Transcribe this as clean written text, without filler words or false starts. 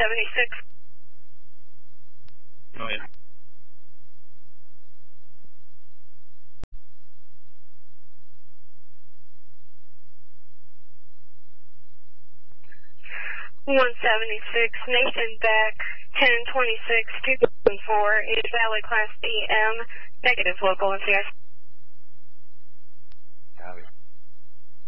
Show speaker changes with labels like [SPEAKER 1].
[SPEAKER 1] 176.
[SPEAKER 2] Oh, yeah.
[SPEAKER 1] Nathan Beck, 1026, 2004, is valid Class BM, negative local NCIC.
[SPEAKER 3] Copy.